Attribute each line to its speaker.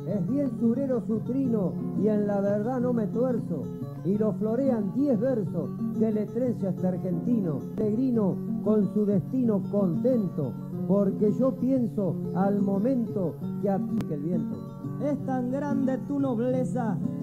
Speaker 1: Es bien surero su trino y en la verdad no me tuerzo. Y lo florean 10 versos que le trece a este argentino, peregrino con su destino contento, porque yo pienso al momento que aplique el viento.
Speaker 2: Es tan grande tu nobleza